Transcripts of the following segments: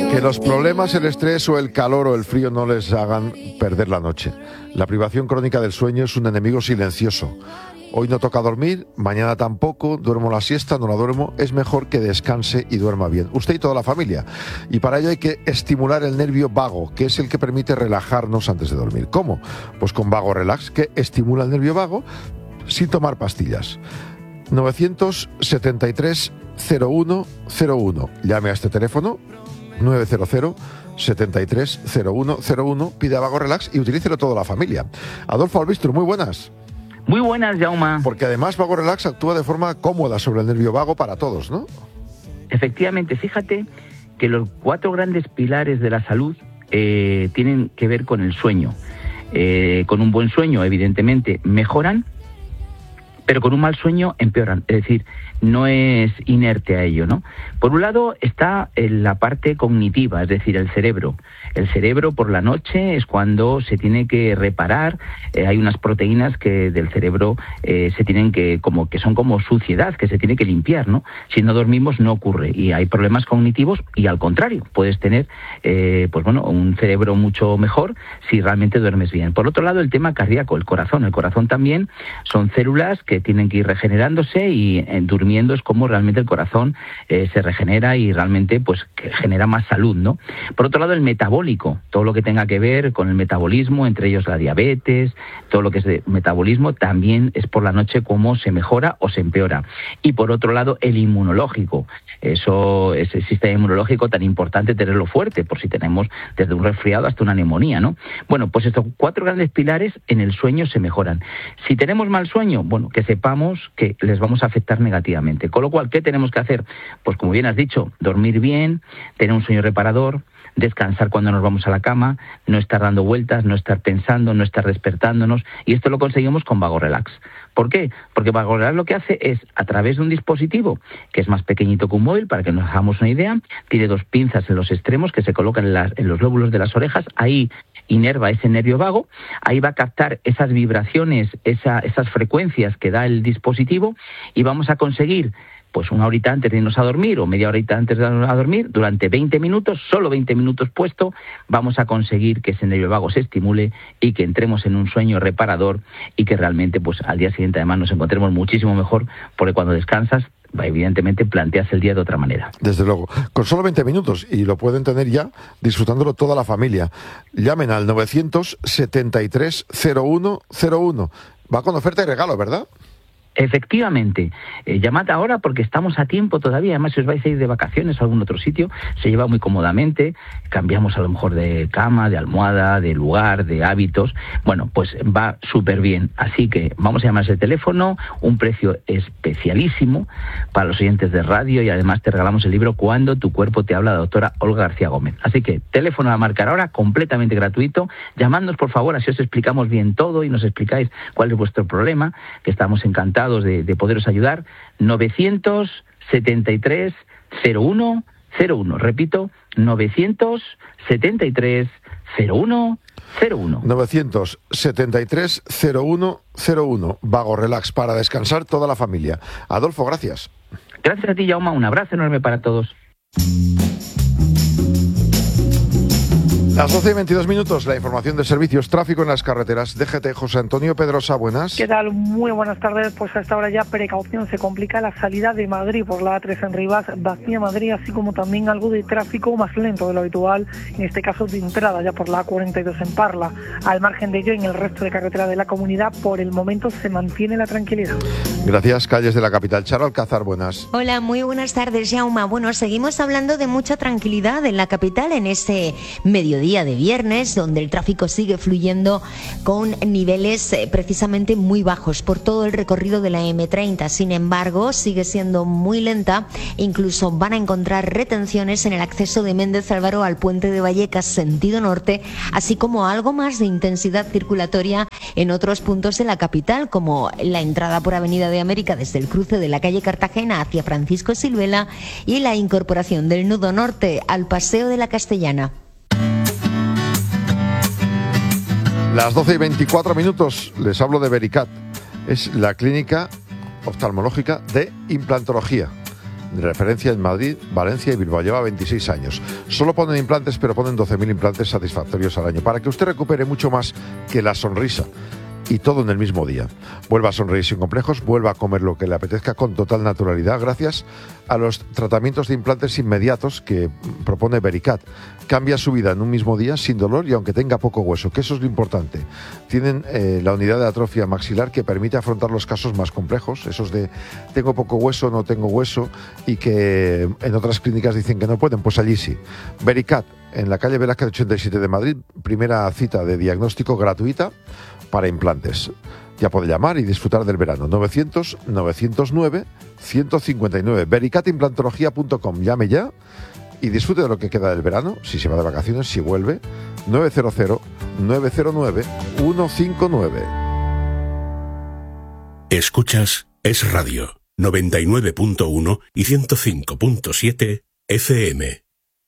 Que los problemas, el estrés o el calor o el frío no les hagan perder la noche. La privación crónica del sueño es un enemigo silencioso. Hoy no toca dormir, mañana tampoco, duermo la siesta, no la duermo. Es mejor que descanse y duerma bien. Usted y toda la familia. Y para ello hay que estimular el nervio vago, que es el que permite relajarnos antes de dormir. ¿Cómo? Pues con Vago Relax, que estimula el nervio vago sin tomar pastillas. 973 0101. Llame a este teléfono 900 73 0101, pide a Vago Relax y utilícelo toda la familia. Adolfo Albistro, muy buenas. Muy buenas, Jaume. Porque además Vago Relax actúa de forma cómoda sobre el nervio vago para todos, ¿no? Efectivamente, fíjate que los 4 grandes pilares de la salud tienen que ver con el sueño. Con un buen sueño, evidentemente, mejoran, pero con un mal sueño empeoran. Es decir, no es inerte a ello, ¿no? Por un lado está la parte cognitiva, es decir, el cerebro. El cerebro por la noche es cuando se tiene que reparar. Hay unas proteínas que del cerebro se tienen que son como suciedad, que se tiene que limpiar, ¿no? Si no dormimos no ocurre y hay problemas cognitivos y al contrario, puedes tener un cerebro mucho mejor si realmente duermes bien. Por otro lado, el tema cardíaco, el corazón. El corazón también son células que tienen que ir regenerándose y durmiendo es como realmente el corazón se regenera y realmente pues que genera más salud, ¿no? Por otro lado, el metabólico, todo lo que tenga que ver con el metabolismo, entre ellos la diabetes, todo lo que es de metabolismo, también es por la noche cómo se mejora o se empeora. Y por otro lado, el inmunológico, ese sistema inmunológico tan importante tenerlo fuerte, por si tenemos desde un resfriado hasta una neumonía, ¿no? Bueno, pues estos 4 grandes pilares en el sueño se mejoran. Si tenemos mal sueño, bueno, que sepamos que les vamos a afectar negativamente. Con lo cual, ¿qué tenemos que hacer? Pues como bien has dicho, dormir bien, tener un sueño reparador, descansar cuando nos vamos a la cama, no estar dando vueltas, no estar pensando, no estar despertándonos, y esto lo conseguimos con Vago Relax. ¿Por qué? Porque Vago Relax lo que hace es, a través de un dispositivo que es más pequeñito que un móvil, para que nos hagamos una idea, tiene 2 pinzas en los extremos que se colocan en los lóbulos de las orejas, ahí inerva ese nervio vago, ahí va a captar esas vibraciones, esas frecuencias que da el dispositivo y vamos a conseguir pues una horita antes de irnos a dormir o media horita antes de irnos a dormir, durante 20 minutos, solo 20 minutos puesto, vamos a conseguir que ese nervio vago se estimule y que entremos en un sueño reparador y que realmente pues al día siguiente además nos encontremos muchísimo mejor, porque cuando descansas evidentemente planteas el día de otra manera. Desde luego, con solo 20 minutos y lo pueden tener ya disfrutándolo toda la familia. Llamen al 973 0101. Va con oferta y regalo, ¿verdad? Efectivamente, llamad ahora porque estamos a tiempo todavía. Además, si os vais a ir de vacaciones a algún otro sitio, se lleva muy cómodamente. Cambiamos a lo mejor de cama, de almohada, de lugar, de hábitos. Bueno, pues va súper bien. Así que vamos a llamar a ese teléfono, un precio especialísimo para los oyentes de radio y además te regalamos el libro Cuando tu cuerpo te habla, de la doctora Olga García Gómez. Así que teléfono a marcar ahora, completamente gratuito. Llamadnos, por favor, así os explicamos bien todo y nos explicáis cuál es vuestro problema, que estamos encantados de poderos ayudar. 973 0101. Repito, 973 0101. 973 0101. Vago Relax, para descansar toda la familia. Adolfo, gracias. Gracias a ti, Jaume. Un abrazo enorme para todos. Las 12:22, la información de servicios, tráfico en las carreteras. DGT, José Antonio Pedrosa, buenas. ¿Qué tal? Muy buenas tardes. Pues hasta ahora ya precaución, se complica la salida de Madrid por la A3 en Rivas, vacía Madrid, así como también algo de tráfico más lento de lo habitual, en este caso de entrada ya por la A42 en Parla. Al margen de ello, en el resto de carretera de la comunidad, por el momento se mantiene la tranquilidad. Gracias. Calles de la capital. Charo Alcázar, buenas. Hola, muy buenas tardes, Jaume. Bueno, seguimos hablando de mucha tranquilidad en la capital en este mediodía de viernes, donde el tráfico sigue fluyendo con niveles precisamente muy bajos por todo el recorrido de la M30. Sin embargo, sigue siendo muy lenta. Incluso van a encontrar retenciones en el acceso de Méndez Álvaro al puente de Vallecas sentido norte, así como algo más de intensidad circulatoria en otros puntos de la capital, como la entrada por Avenida de América desde el cruce de la calle Cartagena hacia Francisco Silvela y la incorporación del nudo norte al Paseo de la Castellana. Las 12:24, les hablo de Vericat. Es la clínica oftalmológica de implantología. de referencia en Madrid, Valencia y Bilbao. Lleva 26 años. Solo ponen implantes, pero ponen 12.000 implantes satisfactorios al año, para que usted recupere mucho más que la sonrisa. Y todo en el mismo día. Vuelva a sonreír sin complejos, vuelva a comer lo que le apetezca con total naturalidad, gracias a los tratamientos de implantes inmediatos que propone Vericat. Cambia su vida en un mismo día sin dolor y aunque tenga poco hueso, que eso es lo importante. Tienen la unidad de atrofia maxilar que permite afrontar los casos más complejos, esos de tengo poco hueso, no tengo hueso, y que en otras clínicas dicen que no pueden, pues allí sí. Vericat, en la calle Velázquez 87 de Madrid, primera cita de diagnóstico gratuita para implantes. Ya puede llamar y disfrutar del verano. 900-909-159. vericatimplantología.com. Llame ya y disfrute de lo que queda del verano, si se va de vacaciones, si vuelve. 900-909-159. Escuchas Es Radio, 99.1 y 105.7 FM.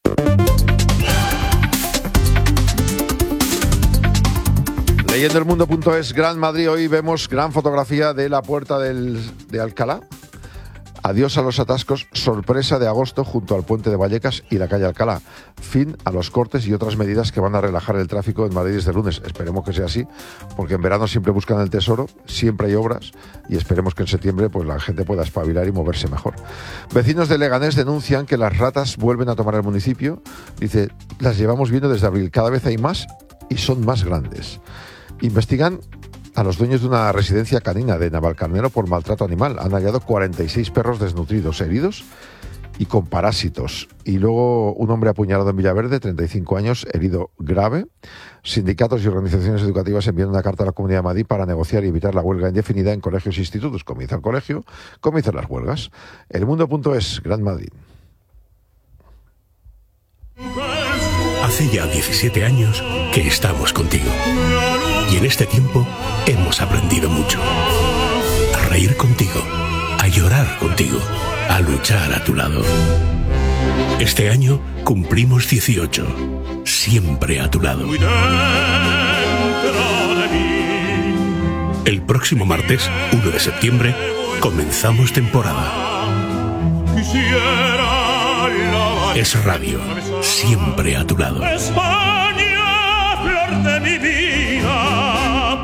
Leyendoelmundo.es, Gran Madrid. Hoy vemos gran fotografía de la puerta de Alcalá. Adiós a los atascos, sorpresa de agosto junto al puente de Vallecas y la calle Alcalá. Fin a los cortes y otras medidas que van a relajar el tráfico en Madrid desde lunes. Esperemos que sea así, porque en verano siempre buscan el tesoro, siempre hay obras y esperemos que en septiembre pues la gente pueda espabilar y moverse mejor. Vecinos de Leganés denuncian que las ratas vuelven a tomar el municipio. Dice, las llevamos viendo desde abril, cada vez hay más y son más grandes. Investigan a los dueños de una residencia canina de Navalcarnero por maltrato animal. Han hallado 46 perros desnutridos, heridos y con parásitos. Y luego un hombre apuñalado en Villaverde, 35 años, herido grave. Sindicatos y organizaciones educativas envían una carta a la Comunidad de Madrid para negociar y evitar la huelga indefinida en colegios e institutos. Comienza el colegio, comienzan las huelgas. Elmundo.es, Gran Madrid. Hace ya 17 años que estamos contigo. Y en este tiempo hemos aprendido mucho. A reír contigo, a llorar contigo, a luchar a tu lado. Este año cumplimos 18. Siempre a tu lado. El próximo martes, 1 de septiembre, comenzamos temporada. Es Radio, siempre a tu lado. España, flor de mi vida.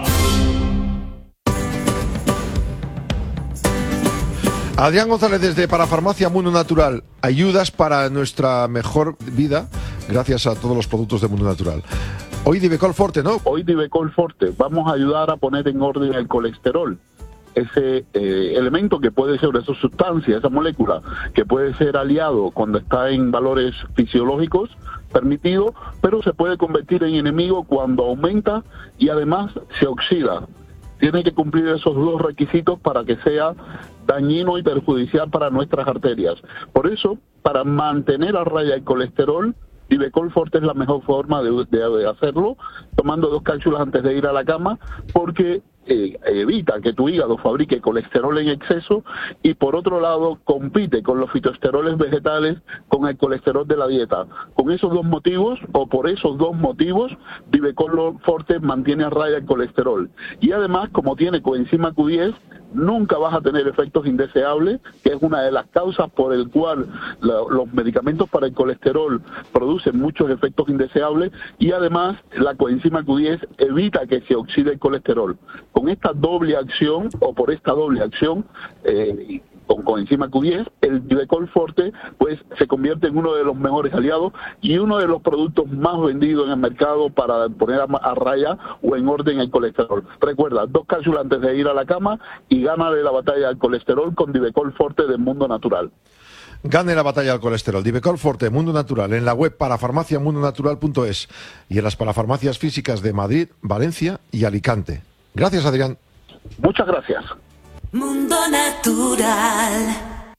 Adrián González desde Parafarmacia Mundo Natural. Ayudas para nuestra mejor vida gracias a todos los productos de Mundo Natural. Hoy Divecol Forte, ¿no? Hoy Divecol Forte. Vamos a ayudar a poner en orden el colesterol. Ese elemento que puede ser, esa sustancia, esa molécula, que puede ser aliado cuando está en valores fisiológicos permitidos, pero se puede convertir en enemigo cuando aumenta y además se oxida. Tiene que cumplir esos dos requisitos para que sea dañino y perjudicial para nuestras arterias. Por eso, para mantener a raya el colesterol, Divecol Forte es la mejor forma de hacerlo, tomando 2 cápsulas antes de ir a la cama, porque evita que tu hígado fabrique colesterol en exceso y por otro lado compite con los fitoesteroles vegetales con el colesterol de la dieta. Con esos dos motivos, o por esos dos motivos, Divecol Forte mantiene a raya el colesterol. Y además, como tiene coenzima Q10, nunca vas a tener efectos indeseables, que es una de las causas por el cual los medicamentos para el colesterol producen muchos efectos indeseables, y además la coenzima Q10 evita que se oxide el colesterol. Con esta doble acción, o por esta doble acción, con coenzima Q10, el Divecol Forte pues se convierte en uno de los mejores aliados y uno de los productos más vendidos en el mercado para poner a raya o en orden el colesterol. Recuerda, 2 cápsulas antes de ir a la cama y gánale la batalla al colesterol con Divecol Forte del Mundo Natural. Gane la batalla al colesterol. Divecol Forte, Mundo Natural, en la web parafarmaciamundonatural.es y en las parafarmacias físicas de Madrid, Valencia y Alicante. Gracias, Adrián. Muchas gracias. Mundo Natural.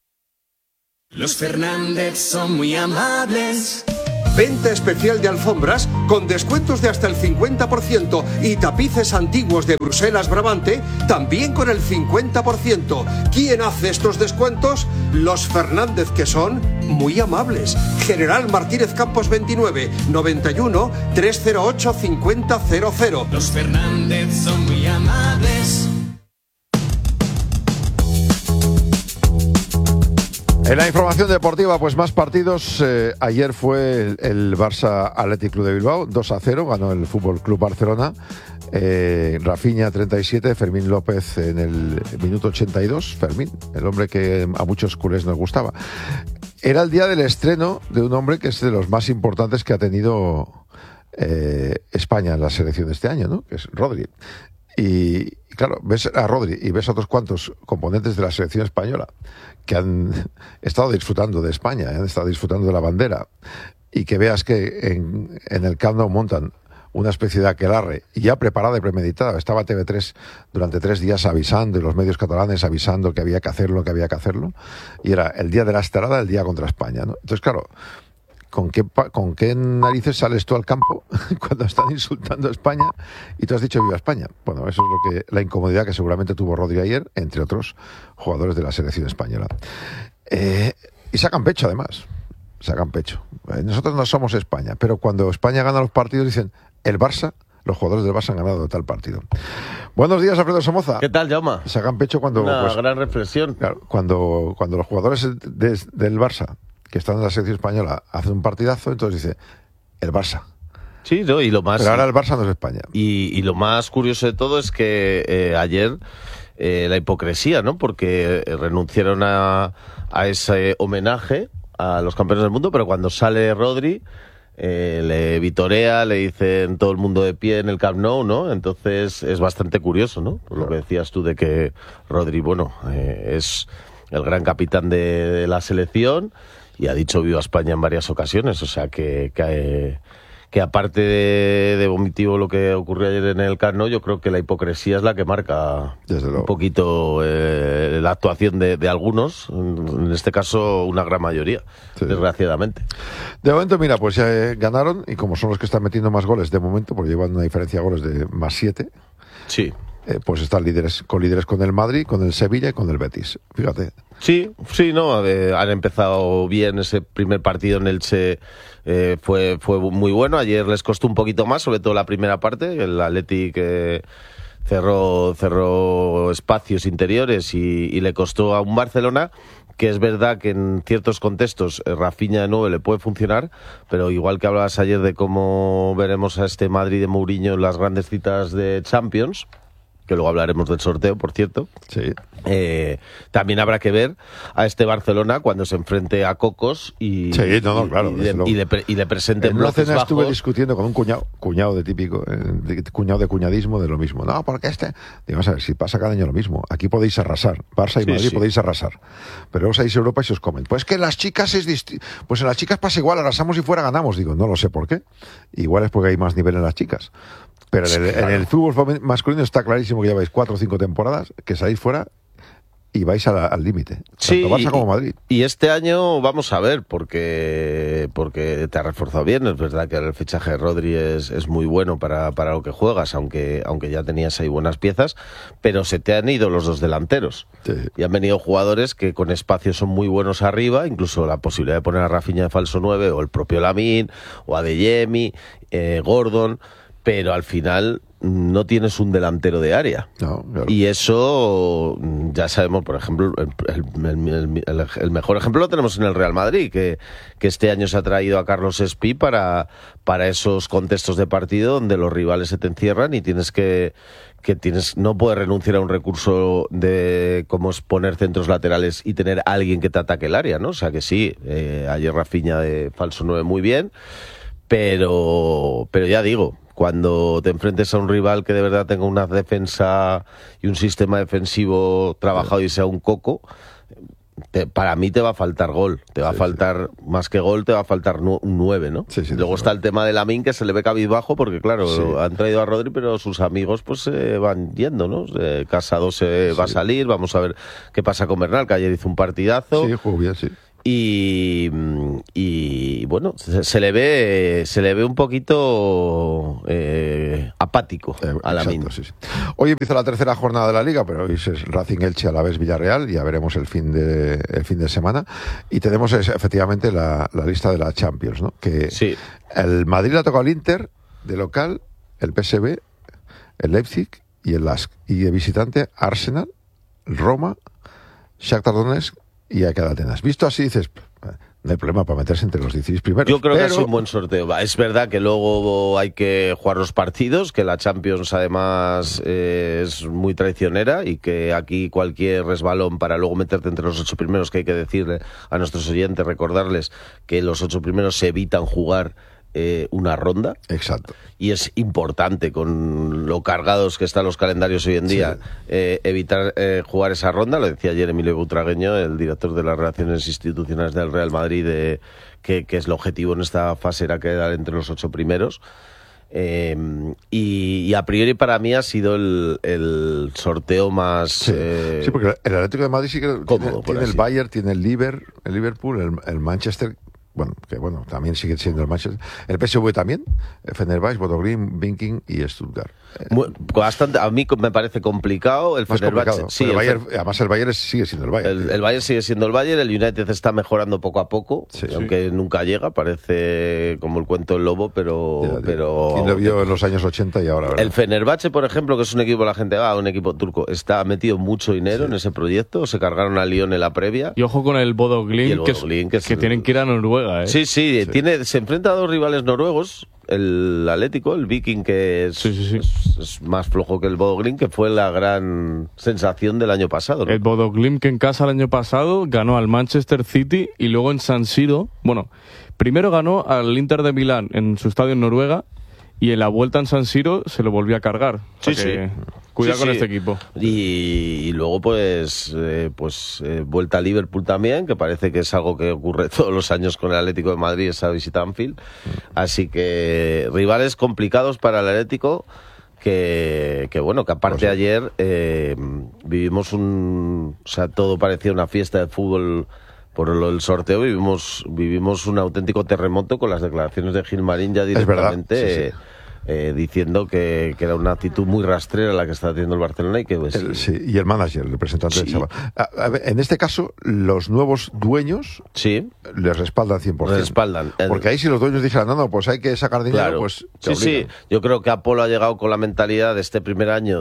Los Fernández son muy amables. Venta especial de alfombras con descuentos de hasta el 50% y tapices antiguos de Bruselas Brabante también con el 50%. ¿Quién hace estos descuentos? Los Fernández, que son muy amables. General Martínez Campos 29 91 308 5000. Los Fernández son muy amables. En la información deportiva, pues más partidos. Ayer fue el Barça Athletic Club de Bilbao, 2-0, ganó el Fútbol Club Barcelona. Rafinha 37, Fermín López en el minuto 82. Fermín, el hombre que a muchos culés nos gustaba. Era el día del estreno de un hombre que es de los más importantes que ha tenido España en la selección de este año, ¿no? Que es Rodri. Y claro, ves a Rodri y ves a otros cuantos componentes de la selección española que han estado disfrutando de España, han estado disfrutando de la bandera, y que veas que en el Camp Nou montan una especie de aquelarre ya preparada y premeditada. Estaba TV3 durante 3 días avisando, y los medios catalanes avisando que había que hacerlo, y era el día de la estarada, el día contra España, ¿no? Entonces, claro, ¿con qué narices sales tú al campo cuando están insultando a España y tú has dicho viva España? Bueno, eso es la incomodidad que seguramente tuvo Rodri ayer, entre otros jugadores de la selección española. Y sacan pecho, además. Sacan pecho. Nosotros no somos España, pero cuando España gana los partidos dicen el Barça, los jugadores del Barça han ganado tal partido. Buenos días, Alfredo Somoza. ¿Qué tal, Jaume? Sacan pecho cuando... Una gran reflexión. Claro, cuando los jugadores del Barça, que están en la selección española, hacen un partidazo, entonces dice el Barça. Sí, ¿no? Y lo más... Pero ahora el Barça no es España. Y lo más curioso de todo es que ayer la hipocresía, ¿no? Porque renunciaron a ese homenaje a los campeones del mundo, pero cuando sale Rodri le vitorea, le dicen todo el mundo de pie en el Camp Nou, ¿no? Entonces es bastante curioso, ¿no? Por lo que decías tú de que Rodri, bueno, es el gran capitán de la selección y ha dicho viva España en varias ocasiones, o sea que aparte de vomitivo lo que ocurrió ayer en el Camp Nou, yo creo que la hipocresía es la que marca un poquito la actuación de algunos, en este caso una gran mayoría, sí, desgraciadamente. De momento, mira, pues ya ganaron, y como son los que están metiendo más goles de momento, porque llevan una diferencia de goles de +7, sí, pues están líderes con el Madrid, con el Sevilla y con el Betis. Fíjate. Sí, no, han empezado bien ese primer partido en Elche, fue muy bueno. Ayer les costó un poquito más, sobre todo la primera parte. El Athletic cerró espacios interiores y le costó a un Barcelona que es verdad que en ciertos contextos Rafinha de nuevo le puede funcionar, pero igual que hablabas ayer de cómo veremos a este Madrid de Mourinho en las grandes citas de Champions, que luego hablaremos del sorteo, por cierto. Sí. También habrá que ver a este Barcelona cuando se enfrente a Cocos y, sí, claro, y le presente en bloques una cena bajos. Estuve discutiendo con un cuñado de típico, cuñado de cuñadismo, de lo mismo. No, porque digo, a ver, si pasa cada año lo mismo. Aquí podéis arrasar, Barça y Madrid podéis arrasar, pero luego salís a Europa y se os comen. Pues que en las chicas pues en las chicas pasa igual, arrasamos y fuera ganamos. Digo, no lo sé por qué. Igual es porque hay más nivel en las chicas. Pero en el fútbol masculino está clarísimo que lleváis 4 o 5 temporadas que salís fuera y vais al límite. Sí, tanto Barça como Madrid. Y este año vamos a ver, porque te ha reforzado bien. Es verdad que el fichaje de Rodri es muy bueno para lo que juegas, aunque ya tenías ahí buenas piezas, pero se te han ido los dos delanteros. Sí. Y han venido jugadores que con espacio son muy buenos arriba, incluso la posibilidad de poner a Rafinha de falso 9, o el propio Lamine, o a Adeyemi, Gordon, pero al final no tienes un delantero de área. No, claro. Y eso ya sabemos, por ejemplo, el mejor ejemplo lo tenemos en el Real Madrid, que este año se ha traído a Carlos Espí para esos contextos de partido donde los rivales se te encierran y no puedes renunciar a un recurso de como es poner centros laterales y tener a alguien que te ataque el área, ¿no? O sea que sí, ayer Rafinha de falso 9 muy bien, pero ya digo, cuando te enfrentes a un rival que de verdad tenga una defensa y un sistema defensivo trabajado y sea un coco, para mí te va a faltar gol. Te va a faltar, más que gol, te va a faltar un 9, ¿no? Sí, luego está el tema de Lamine, que se le ve cabizbajo, porque claro, han traído a Rodri, pero sus amigos pues se van yendo, ¿no? Casado se va a salir, vamos a ver qué pasa con Bernal, que ayer hizo un partidazo. Sí, jugó bien, sí. Y bueno, se le ve un poquito apático a Lamine. Sí. Hoy empieza la tercera jornada de la Liga, pero hoy es Racing Elche, Alavés Villarreal, ya veremos el fin de semana. Y tenemos efectivamente la lista de la Champions, ¿no? Que sí. El Madrid le ha tocado al Inter de local, el PSV, el Leipzig y el Lask. Y de visitante Arsenal, Roma, Shakhtar Donetsk y a cada Atenas. Visto así dices, no hay problema para meterse entre los 16 primeros. Yo creo que ha sido un buen sorteo. Es verdad que luego hay que jugar los partidos, que la Champions además es muy traicionera y que aquí cualquier resbalón para luego meterte entre los 8 primeros, que hay que decirle a nuestros oyentes, recordarles que los 8 primeros se evitan jugar una ronda. Exacto. Y es importante, con lo cargados que están los calendarios hoy en día, evitar jugar esa ronda. Lo decía ayer Emilio Butragueño, el director de las Relaciones Institucionales del Real Madrid, que es el objetivo en esta fase era quedar entre los 8 primeros. Y a priori para mí ha sido el sorteo más... Sí, porque el Atlético de Madrid sí que tiene el Bayern, tiene el Liverpool, el Manchester... Bueno, también sigue siendo el Manchester. El PSV también, Fenerbahce, Bodo Glimt, Viking y Stuttgart. Bastante, a mí me parece complicado el Fenerbahce. Sí, además el Bayern sigue siendo el Bayern. El Bayern sigue siendo el Bayern, el United está mejorando poco a poco, aunque nunca llega, parece como el cuento del lobo, pero... ¿Quién lo vio en los años 80 y ahora? ¿verdad? El Fenerbahce, por ejemplo, que es un equipo, la gente va, un equipo turco, ha metido mucho dinero en ese proyecto, se cargaron a Lyon en la previa. Y ojo con el Bodo Glimt, que tienen que ir a Noruega. Sí, se enfrenta a 2 rivales noruegos, el Atlético, el Viking, que es más flojo que el Bodo Glimt, que fue la gran sensación del año pasado, ¿no? El Bodo Glimt, que en casa el año pasado ganó al Manchester City y luego en San Siro, primero ganó al Inter de Milán en su estadio en Noruega y en la vuelta en San Siro se lo volvió a cargar. Cuidado con este equipo. Y luego vuelta a Liverpool también, que parece que es algo que ocurre todos los años con el Atlético de Madrid, esa visita a Anfield. Así que rivales complicados para el Atlético, que aparte ayer vivimos todo parecía una fiesta de fútbol. Por el sorteo vivimos un auténtico terremoto con las declaraciones de Gilmarín ya directamente diciendo que era una actitud muy rastrera la que está teniendo el Barcelona y que y el manager, el representante del chaval. En este caso, los nuevos dueños les respaldan 100%. Respaldan. Porque ahí si los dueños dijeran, no, pues hay que sacar dinero, pues te obligan. Yo creo que Apolo ha llegado con la mentalidad de este primer año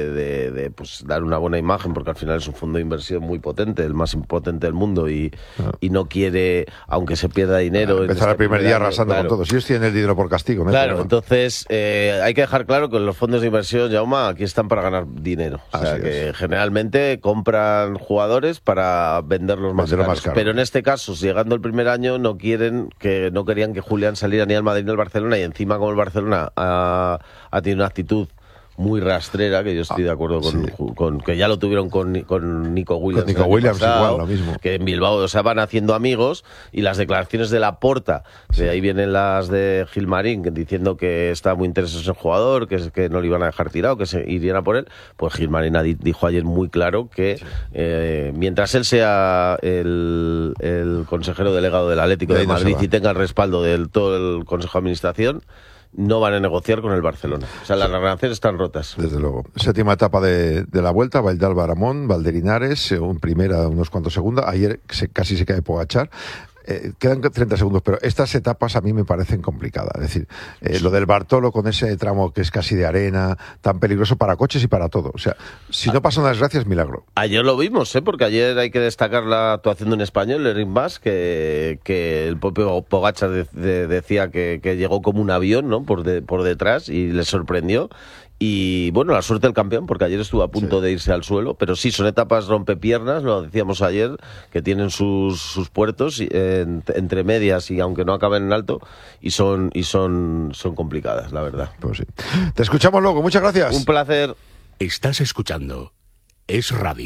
de dar una buena imagen, porque al final es un fondo de inversión muy potente, el más potente del mundo, y no quiere, aunque se pierda dinero... Empezar el primer día arrasando con todo. Si ellos tienen el dinero por castigo. Entonces hay que dejar claro que los fondos de inversión, Jaume, aquí están para ganar dinero. O sea, que generalmente compran jugadores para venderlos más caros. Pero en este caso, llegando el primer año, no querían que Julián saliera ni al Madrid ni al Barcelona, y encima como el Barcelona ha tenido una actitud muy rastrera, que yo estoy de acuerdo con que ya lo tuvieron con Nico Williams. Con Nico Williams pasado, igual, lo mismo. Que en Bilbao, van haciendo amigos, y las declaraciones de Laporta, de ahí vienen las de Gilmarín, diciendo que estaba muy interesado en ese jugador, que no le iban a dejar tirado, que se irían a por él. Pues Gilmarín dijo ayer muy claro que mientras él sea el consejero delegado del Atlético de Madrid y tenga el respaldo de todo el Consejo de Administración, no van a negociar con el Barcelona. O sea, las relaciones están rotas. Desde luego. Séptima etapa de la Vuelta, Valdalba Aramón, Valderinares, un primera, unos cuantos segundos. Ayer casi se cae Pogačar. Quedan 30 segundos, pero estas etapas a mí me parecen complicadas. Es decir, lo del Bartolo con ese tramo que es casi de arena, tan peligroso para coches y para todo. O sea, si no pasa una desgracia es milagro. Ayer lo vimos, porque ayer hay que destacar la actuación de un español, Eric Mas, que el propio Pogačar decía que llegó como un avión, ¿no? por detrás, y le sorprendió. Y bueno, la suerte del campeón, porque ayer estuvo a punto de irse al suelo, pero sí, son etapas rompepiernas, lo decíamos ayer, que tienen sus puertos entre medias, y aunque no acaben en alto, y son complicadas, la verdad. Pues sí. Te escuchamos luego, muchas gracias. Un placer. Estás escuchando Es Radio.